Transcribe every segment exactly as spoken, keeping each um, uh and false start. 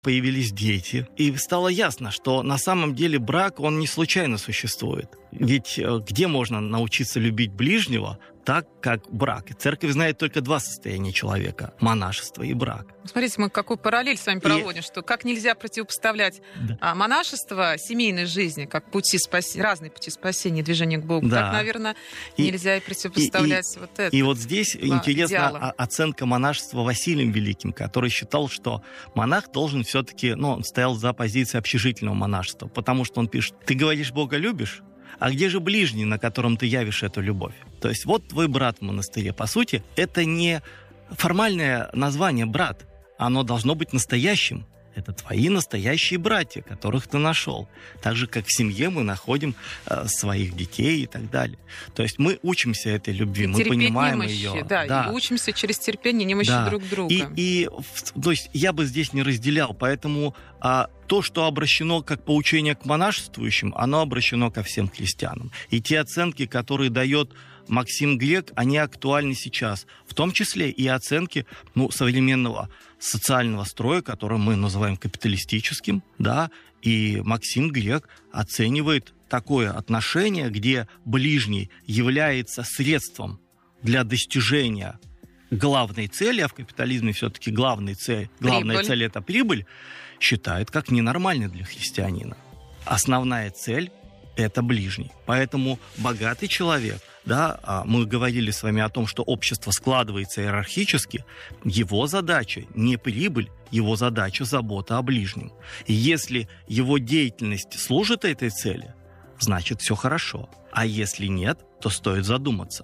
появились дети, и стало ясно, что на самом деле брак, он не случайно существует. Ведь где можно научиться любить ближнего так, как брак? И церковь знает только два состояния человека – монашество и брак. Смотрите, мы какую параллель с вами проводим, и... что как нельзя противопоставлять да. монашество семейной жизни, как пути спас... разные пути спасения, движения к Богу, да. так, наверное, и... нельзя и противопоставлять и... вот это. И вот здесь интересна оценка монашества Василием Великим, который считал, что монах должен все-таки, ну, он стоял за позицией общежительного монашества, потому что он пишет: «Ты говоришь, Бога любишь? А где же ближний, на котором ты явишь эту любовь?» То есть вот твой брат в монастыре. По сути, это не формальное название «брат». Оно должно быть настоящим. Это твои настоящие братья, которых ты нашел. Так же, как в семье мы находим э, своих детей и так далее. То есть мы учимся этой любви, и мы понимаем немощи, ее. Да, да, и учимся через терпение немощи да. друг друга. И, и, то есть я бы здесь не разделял, поэтому а, то, что обращено как поучение к монашествующим, оно обращено ко всем христианам. И те оценки, которые дает Максим Грек, они актуальны сейчас. В том числе и оценки ну, современного социального строя, который мы называем капиталистическим, да, и Максим Грек оценивает такое отношение, где ближний является средством для достижения главной цели, а в капитализме все-таки главная цель, главная прибыль. цель – это прибыль, считает как ненормальной для христианина. Основная цель – это ближний. Поэтому богатый человек, да, мы говорили с вами о том, что общество складывается иерархически, его задача не прибыль, его задача забота о ближнем. И если его деятельность служит этой цели, значит все хорошо. А если нет, то стоит задуматься.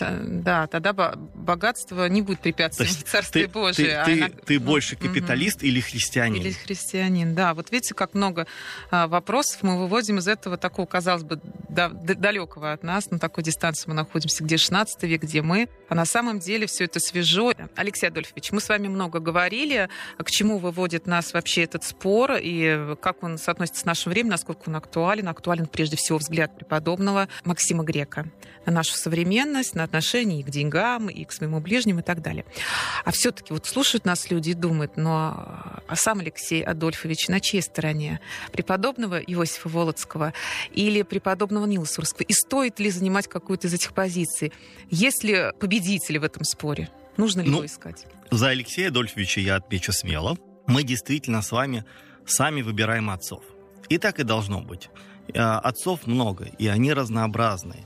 Да, тогда богатство не будет препятствием в Царстве Божьем. Ты, а ты, иногда... ты больше капиталист угу. или христианин? Или христианин, да. Вот видите, как много а, вопросов мы выводим из этого такого, казалось бы, да, далекого от нас, на такой дистанции мы находимся, где шестнадцатый век, где мы. А на самом деле все это свежо. Алексей Адольфович, мы с вами много говорили, к чему выводит нас вообще этот спор, и как он соотносится с нашим временем, насколько он актуален. Актуален прежде всего взгляд преподобного Максима Грека на нашу современность, на отношении и к деньгам, и к своему ближнему, и так далее. А все-таки вот слушают нас люди и думают, но а сам Алексей Адольфович на чьей стороне? Преподобного Иосифа Волоцкого или преподобного Нила Сурского? И стоит ли занимать какую-то из этих позиций? Есть ли победители в этом споре? Нужно ли ну, его искать? За Алексея Адольфовича я отмечу смело. Мы действительно с вами сами выбираем отцов. И так и должно быть. Отцов много, и они разнообразные.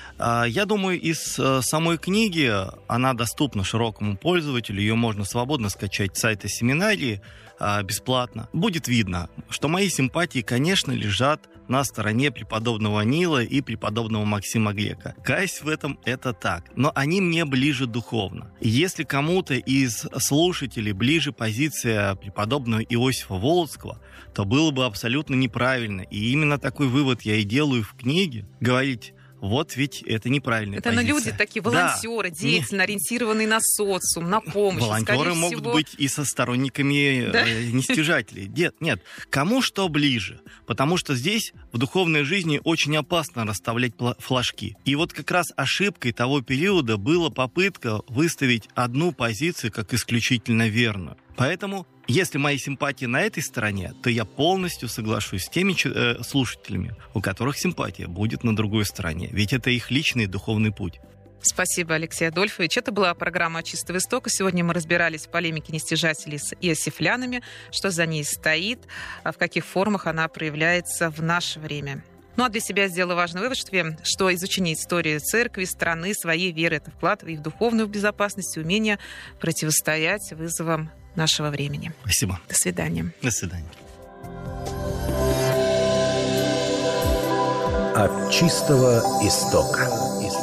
Я думаю, из самой книги она доступна широкому пользователю, ее можно свободно скачать с сайта семинарии бесплатно. Будет видно, что мои симпатии, конечно, лежат на стороне преподобного Нила и преподобного Максима Грека. Каюсь в этом, это так. Но они мне ближе духовно. И если кому-то из слушателей ближе позиция преподобного Иосифа Волоцкого, то было бы абсолютно неправильно. И именно такой вывод я и делаю в книге. Говорить: вот ведь это неправильная это позиция. Это люди такие, волонтеры, да. деятельно не... ориентированные на социум, на помощь. Волонтеры могут всего... быть и со сторонниками да? э, нестяжателей. Нет, нет, кому что ближе. Потому что здесь в духовной жизни очень опасно расставлять флажки. И вот как раз ошибкой того периода была попытка выставить одну позицию как исключительно верную. Поэтому, если мои симпатии на этой стороне, то я полностью соглашусь с теми э, слушателями, у которых симпатия будет на другой стороне. Ведь это их личный духовный путь. Спасибо, Алексей Адольфович. Это была программа «От чистого истока». Сегодня мы разбирались в полемике нестяжателей с иосифлянами, что за ней стоит, в каких формах она проявляется в наше время. Ну а для себя сделала важный вывод, что изучение истории церкви, страны, своей веры – это вклад и в духовную безопасность, и умение противостоять вызовам нашего времени. Спасибо. До свидания. До свидания. От чистого истока.